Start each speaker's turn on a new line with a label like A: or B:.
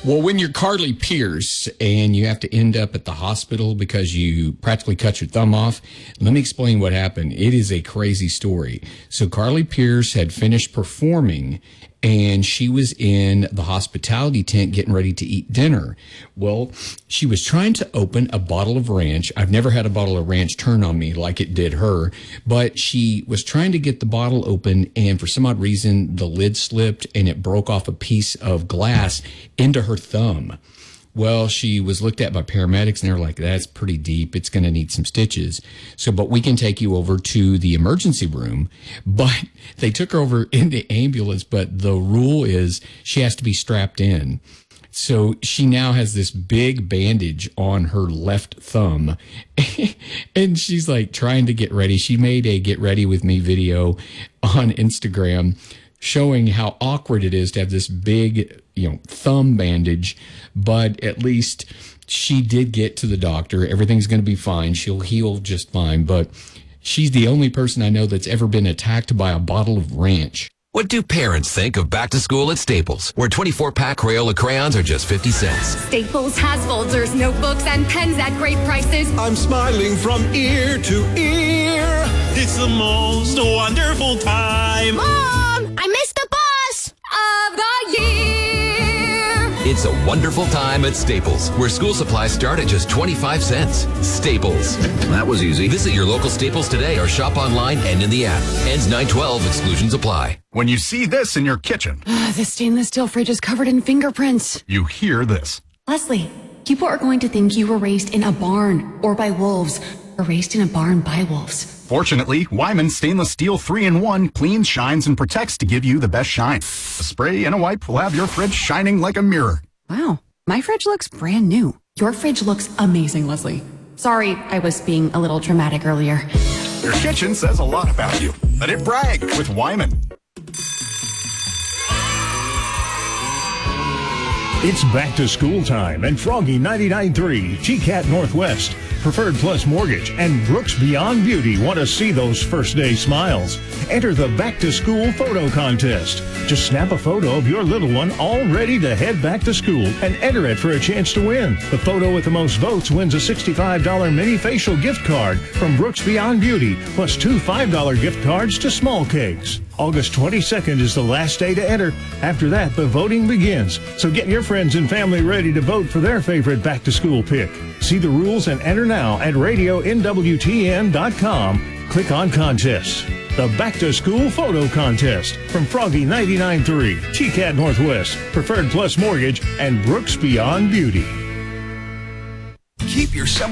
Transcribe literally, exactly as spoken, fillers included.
A: Well, when you're Carly Pierce and you have to end up at the hospital because you practically cut your thumb off, let me explain what happened. It is a crazy story. So Carly Pierce had finished performing and she was in the hospitality tent getting ready to eat dinner. Well, she was trying to open a bottle of ranch. I've never had a bottle of ranch turn on me like it did her, but she was trying to get the bottle open, and for some odd reason, the lid slipped and it broke off a piece of glass into her thumb. Well, she was looked at by paramedics and they're like, that's pretty deep. It's going to need some stitches. So, but we can take you over to the emergency room. But they took her over in the ambulance, but the rule is she has to be strapped in. So she now has this big bandage on her left thumb and she's like trying to get ready. She made a get ready with me video on Instagram showing how awkward it is to have this big, you know, thumb bandage, but at least she did get to the doctor. Everything's going to be fine. She'll heal just fine, but she's the only person I know that's ever been attacked by a bottle of ranch.
B: What do parents think of back to school at Staples, where twenty-four pack Crayola crayons are just fifty cents?
C: Staples has folders, notebooks, and pens at great prices.
D: I'm smiling from ear to ear.
E: It's the most wonderful time.
C: Mom, I missed the bus of the year.
B: It's a wonderful time at Staples, where school supplies start at just twenty-five cents. Staples.
D: That was easy.
B: Visit your local Staples today or shop online and in the app. Ends nine twelve. Exclusions apply.
F: When you see this in your kitchen,
G: The stainless steel fridge is covered in fingerprints.
F: you hear this.
G: Leslie, people are going to think you were raised in a barn or by wolves, or raised in a barn by wolves.
F: Fortunately, Wyman Stainless Steel three in one cleans, shines, and protects to give you the best shine. A spray and a wipe will have your fridge shining like a mirror.
G: Wow, my fridge looks brand new. Your fridge looks amazing, Leslie. Sorry, I was being a little dramatic earlier.
F: Your kitchen says a lot about you. Let it brag with Wyman.
H: It's back to school time, and Froggy ninety-nine point three, T CAT Northwest, Preferred Plus Mortgage, and Brooks Beyond Beauty want to see those first day smiles. Enter the back to school photo contest. Just snap a photo of your little one all ready to head back to school and enter it for a chance to win. The photo with the most votes wins a sixty-five dollars mini facial gift card from Brooks Beyond Beauty, plus two five dollars gift cards to Small Cakes. August twenty-second is the last day to enter. After that, the voting begins. So get your friends and family ready to vote for their favorite back-to-school pick. See the rules and enter now at radio N W T N dot com. Click on contests. The Back-to-School Photo Contest from Froggy ninety-nine point three, T CAT Northwest, Preferred Plus Mortgage, and Brooks Beyond Beauty.
D: Keep your summer